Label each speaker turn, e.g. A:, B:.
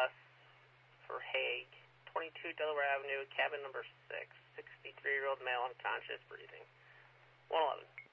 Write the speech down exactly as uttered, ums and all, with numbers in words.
A: bus for Hague, twenty-two Delaware Avenue, cabin number six, sixty-three-year-old male unconscious, breathing. one eleven.